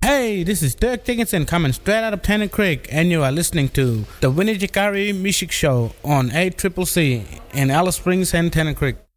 Hey, this is Dirk Dickinson coming straight out of Tennant Creek, and you are listening to the Winnie Jikari Music Show on ACCC in Alice Springs and Tennant Creek.